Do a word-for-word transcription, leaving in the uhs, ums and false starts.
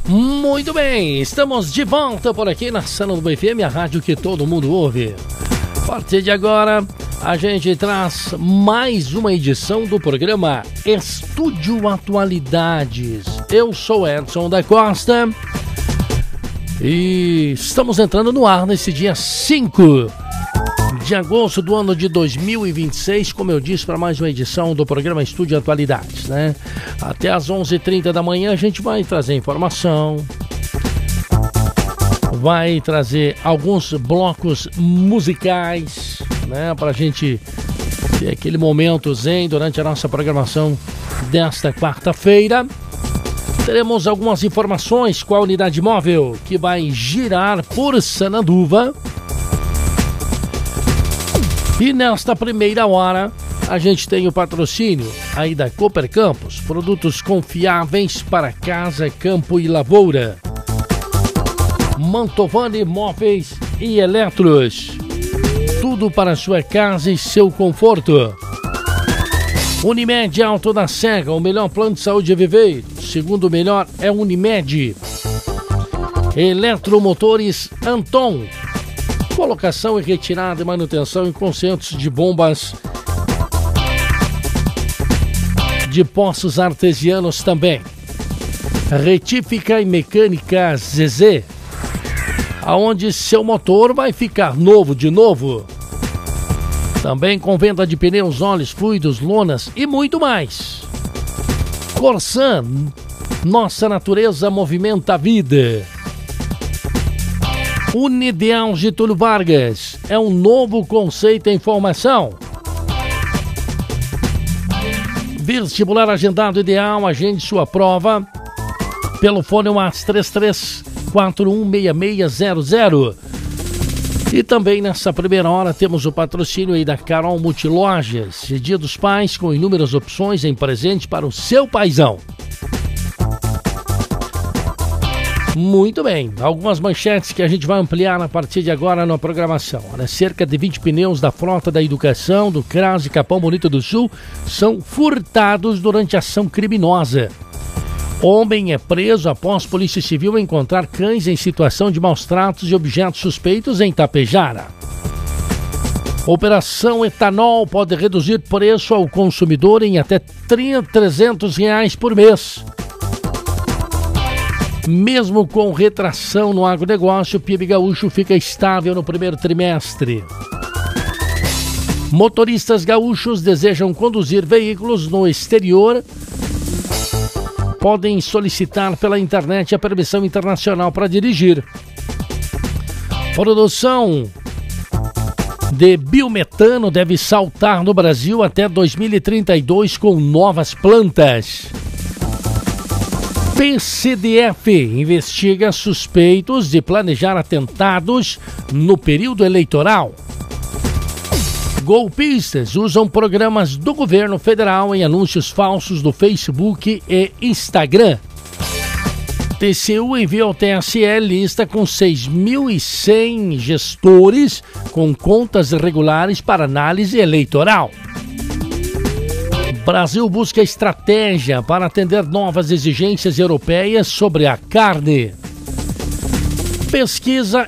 Muito bem, estamos de volta por aqui na Sananduva F M, a rádio que todo mundo ouve. A partir de agora, a gente traz mais uma edição do programa Estúdio Atualidades. Eu sou Edson da Costa e estamos entrando no ar nesse dia cinco de agosto do ano de dois mil e vinte e seis, como eu disse, para mais uma edição do programa Estúdio Atualidades, né? Até às onze e trinta da manhã a gente vai trazer informação, vai trazer alguns blocos musicais, né? Para a gente ter aquele momento zen durante a nossa programação desta quarta-feira. Teremos algumas informações com a unidade móvel que vai girar por Sananduva. E nesta primeira hora, a gente tem o patrocínio aí da Cooper Campos, produtos confiáveis para casa, campo e lavoura. Mantovani Móveis e Eletros, tudo para sua casa e seu conforto. Unimed Alto da Serra, o melhor plano de saúde a viver. O segundo melhor é Unimed. Eletromotores Anton, colocação e retirada e manutenção em consertos de bombas de poços artesianos também. Retífica e mecânica Zezé, aonde seu motor vai ficar novo de novo. Também com venda de pneus, óleos, fluidos, lonas e muito mais. Corsan, nossa natureza movimenta a vida. Unideal Getúlio Vargas, é um novo conceito em formação. Vestibular agendado ideal, agende sua prova pelo fone WhatsApp três três quatro um seis seis zero zero. E também nessa primeira hora temos o patrocínio aí da Carol Multilojas, Dia dos Pais com inúmeras opções em presente para o seu paizão. Muito bem, algumas manchetes que a gente vai ampliar a partir de agora na programação. Né? Cerca de vinte pneus da frota da educação do CRAS de Capão Bonito do Sul são furtados durante ação criminosa. Homem é preso após Polícia Civil encontrar cães em situação de maus tratos e objetos suspeitos em Tapejara. Operação Etanol pode reduzir preço ao consumidor em até trezentos reais por mês. Mesmo com retração no agronegócio, o P I B gaúcho fica estável no primeiro trimestre. Motoristas gaúchos desejam conduzir veículos no exterior. Podem solicitar pela internet a permissão internacional para dirigir. Produção de biometano deve saltar no Brasil até dois mil e trinta e dois com novas plantas. P C D F investiga suspeitos de planejar atentados no período eleitoral. Golpistas usam programas do governo federal em anúncios falsos do Facebook e Instagram. T C U envia ao T S E lista com seis mil e cem gestores com contas irregulares para análise eleitoral. Brasil busca estratégia para atender novas exigências europeias sobre a carne. Pesquisa